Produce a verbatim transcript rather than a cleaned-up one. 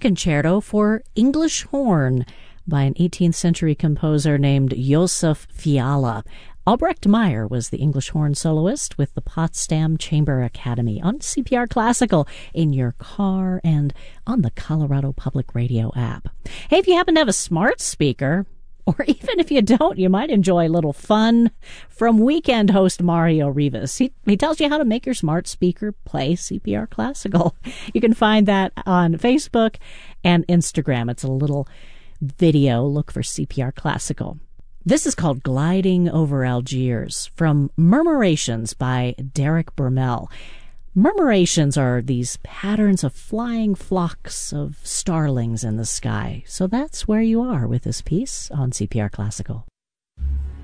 concerto for English horn by an eighteenth century composer named Josef Fiala. Albrecht Meyer was the English horn soloist with the Potsdam Chamber Academy on C P R Classical in your car and on the Colorado Public Radio app. Hey, if you happen to have a smart speaker, or even if you don't, you might enjoy a little fun from weekend host Mario Rivas. He, he tells you how to make your smart speaker play C P R Classical. You can find that on Facebook and Instagram. It's a little video. Look for C P R Classical. This is called Gliding Over Algiers from Murmurations by Derek Bermel. Murmurations are these patterns of flying flocks of starlings in the sky. So that's where you are with this piece on C P R Classical.